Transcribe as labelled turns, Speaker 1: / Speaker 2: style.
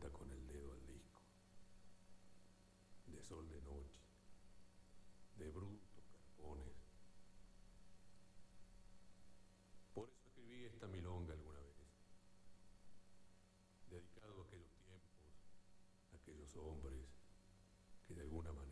Speaker 1: vuelta con el dedo al disco. De sol de noche, de brutos carbones. Por eso escribí esta milonga alguna vez, dedicado a aquellos tiempos, a aquellos hombres que de alguna manera